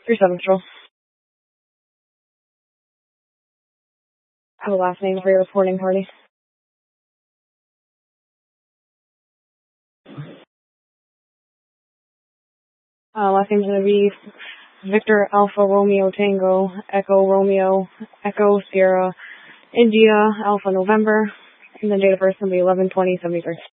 3-7 patrol. I have a last name for your reporting party. Last name's going to be Victor Alpha Romeo Tango Echo Romeo Echo Sierra India Alpha November, and the date of birth is going to be 11/20/73.